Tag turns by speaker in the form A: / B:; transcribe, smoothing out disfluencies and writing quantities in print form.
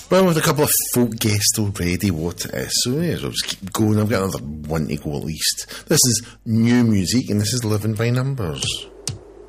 A: Well, with a couple of folk guests already, what it is. So, yeah, I'll just keep going. I've got another one to go at least. This is new music, and this is Living by Numbers.